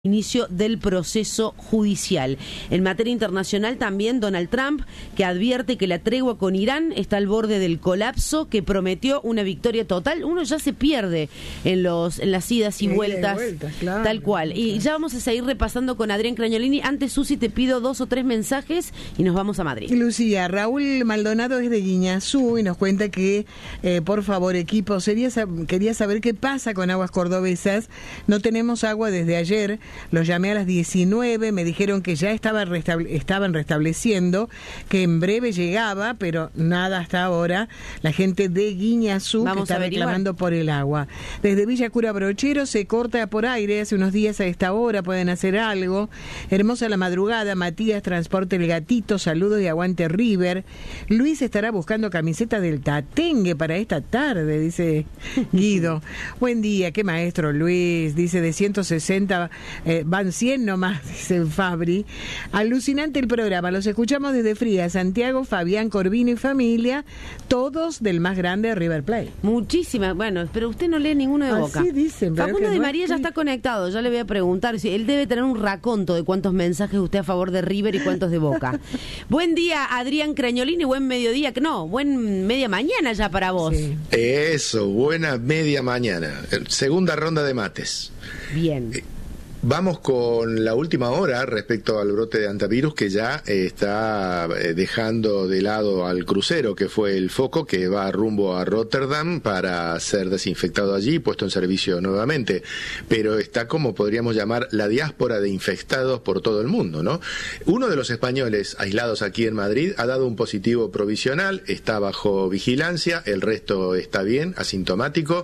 inicio del proceso judicial. En materia internacional también Donald Trump, que advierte que la tregua con Irán está al borde del colapso, que prometió una victoria total. Uno ya se pierde en las idas y vueltas, claro, tal cual. Y ya vamos a seguir repasando con Adrián Cragnolini. Antes, Susi, te pido 2 o 3 mensajes y nos vamos a Madrid. Lucía, Raúl Maldonado es de Guiñazú y nos cuenta que, por favor, equipo, quería saber qué pasa con Aguas Cordobesas. No tenemos agua desde ayer. Los llamé a las 19, me dijeron que ya estaban restableciendo, que en breve llegaba, pero nada hasta ahora. La gente de Guiñazú que está reclamando por el agua. Desde Villa Cura Brochero se corta por aire, hace unos días a esta hora pueden hacer algo. Hermosa la madrugada, Matías, Transporte El Gatito, saludos y aguante River. Luis estará buscando camiseta del Tatengue para esta tarde, dice Guido. Buen día, qué maestro Luis, dice de 160... van 100 nomás, dice Fabri. Alucinante el programa, los escuchamos desde Fría, Santiago, Fabián, Corvino y familia, todos del más grande River Plate. Muchísimas, bueno, pero usted no lee ninguno de Boca. Así dicen. Facundo de María ya está conectado, ya le voy a preguntar, si él debe tener un raconto de cuántos mensajes usted a favor de River y cuántos de Boca. Buen día, Adrián Cragnolini, buen mediodía, buen media mañana ya para vos. Sí. Eso, buena media mañana, segunda ronda de mates. Bien. Vamos con la última hora respecto al brote de hantavirus que ya está dejando de lado al crucero, que fue el foco, que va rumbo a Rotterdam para ser desinfectado allí y puesto en servicio nuevamente. Pero está, como podríamos llamar, la diáspora de infectados por todo el mundo, ¿no? Uno de los españoles aislados aquí en Madrid ha dado un positivo provisional, está bajo vigilancia, el resto está bien, asintomático.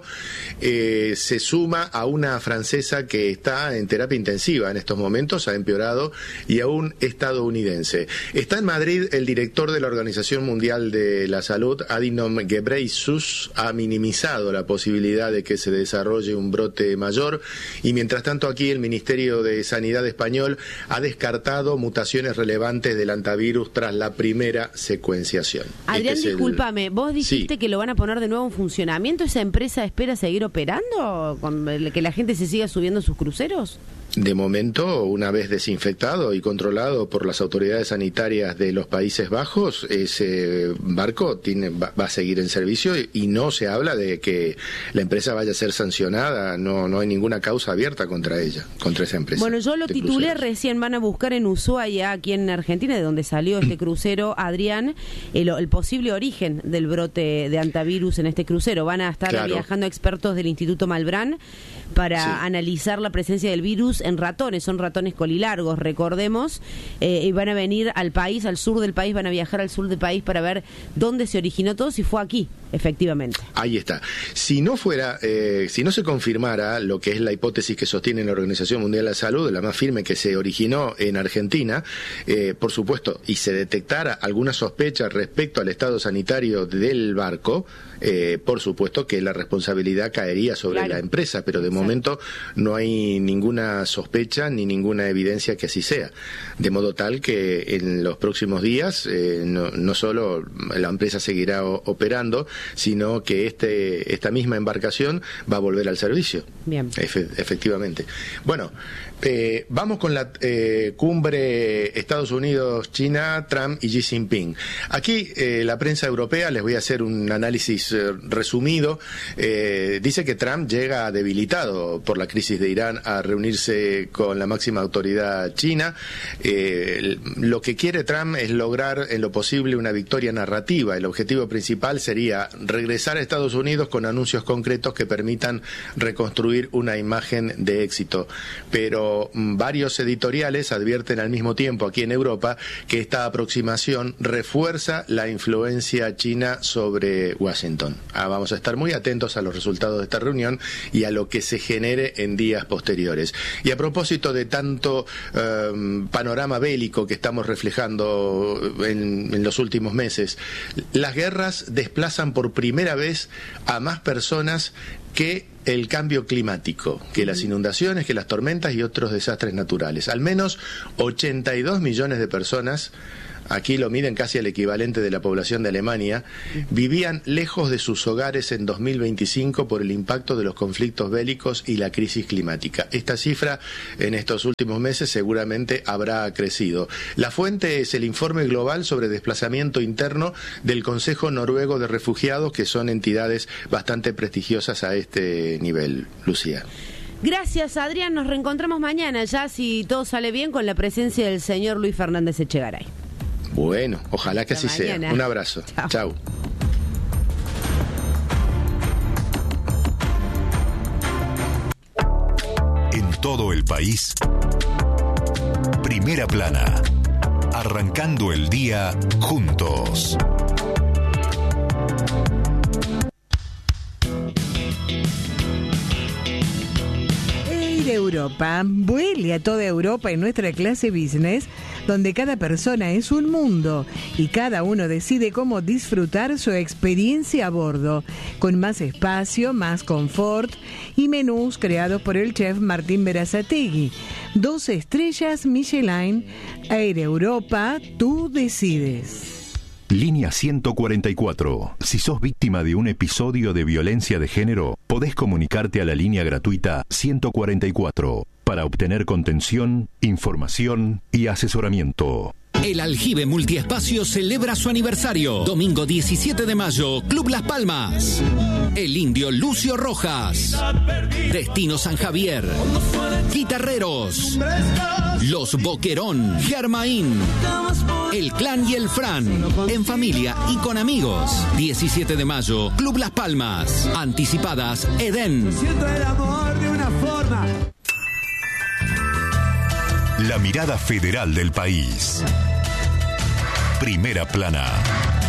Se suma a una francesa que está en terapia intensiva en estos momentos, ha empeorado, y a un estadounidense. Está en Madrid el director de la Organización Mundial de la Salud, Adhanom Ghebreyesus, ha minimizado la posibilidad de que se desarrolle un brote mayor, y mientras tanto aquí el Ministerio de Sanidad español ha descartado mutaciones relevantes del hantavirus tras la primera secuenciación. Adrián, discúlpame, vos dijiste que lo van a poner de nuevo en funcionamiento. ¿Esa empresa espera seguir operando? ¿Que la gente se siga subiendo sus cruceros? De momento, una vez desinfectado y controlado por las autoridades sanitarias de los Países Bajos, ese barco va a seguir en servicio y no se habla de que la empresa vaya a ser sancionada, no hay ninguna causa abierta contra ella, contra esa empresa. Bueno, yo lo titulé recién, van a buscar en Ushuaia, aquí en Argentina, de donde salió este crucero, Adrián, el posible origen del brote de hantavirus en este crucero. Van a estar viajando expertos del Instituto Malbrán para analizar la presencia del virus en ratones, son ratones colilargos, recordemos, y van a venir al país, al sur del país, van a viajar al sur del país para ver dónde se originó todo, si fue aquí, efectivamente. Ahí está. Si no se confirmara lo que es la hipótesis que sostiene la Organización Mundial de la Salud, la más firme, que se originó en Argentina, por supuesto, y se detectara alguna sospecha respecto al estado sanitario del barco, por supuesto que la responsabilidad caería sobre la empresa, pero de momento no hay ninguna sospecha ni ninguna evidencia que así sea. De modo tal que en los próximos días no solo la empresa seguirá operando, sino que esta misma embarcación va a volver al servicio. Bien. Efectivamente. Bueno, vamos con la cumbre Estados Unidos-China, Trump y Xi Jinping. Aquí la prensa europea, les voy a hacer un análisis resumido, dice que Trump llega debilitado por la crisis de Irán a reunirse con la máxima autoridad china. Lo que quiere Trump es lograr en lo posible una victoria narrativa. El objetivo principal sería regresar a Estados Unidos con anuncios concretos que permitan reconstruir una imagen de éxito. Pero varios editoriales advierten al mismo tiempo aquí en Europa que esta aproximación refuerza la influencia china sobre Washington. Vamos a estar muy atentos a los resultados de esta reunión y a lo que se genere en días posteriores. Y a propósito de tanto panorama bélico que estamos reflejando en los últimos meses, las guerras desplazan por primera vez a más personas que el cambio climático, que las inundaciones, que las tormentas y otros desastres naturales. Al menos 82 millones de personas aquí lo miden casi al equivalente de la población de Alemania, vivían lejos de sus hogares en 2025 por el impacto de los conflictos bélicos y la crisis climática. Esta cifra en estos últimos meses seguramente habrá crecido. La fuente es el informe global sobre desplazamiento interno del Consejo Noruego de Refugiados, que son entidades bastante prestigiosas a este nivel. Lucía. Gracias, Adrián. Nos reencontramos mañana, ya si todo sale bien, con la presencia del señor Luis Fernández Echegaray. Bueno, ojalá que así sea. Un abrazo. Chau. En todo el país, Primera Plana. Arrancando el día juntos. Europa, vuele a toda Europa en nuestra clase business, donde cada persona es un mundo y cada uno decide cómo disfrutar su experiencia a bordo, con más espacio, más confort y menús creados por el chef Martín Berazategui. 2 estrellas Michelin. Air Europa, tú decides. Línea 144. Si sos víctima de un episodio de violencia de género, podés comunicarte a la línea gratuita 144 para obtener contención, información y asesoramiento. El Aljibe Multiespacio celebra su aniversario. Domingo 17 de mayo, Club Las Palmas. El Indio Lucio Rojas. Destino San Javier. Guitarreros. Los Boquerón. Germain. El Clan y el Fran. En familia y con amigos. 17 de mayo, Club Las Palmas. Anticipadas, Edén. Siento el amor de una forma. La mirada federal del país. Primera Plana.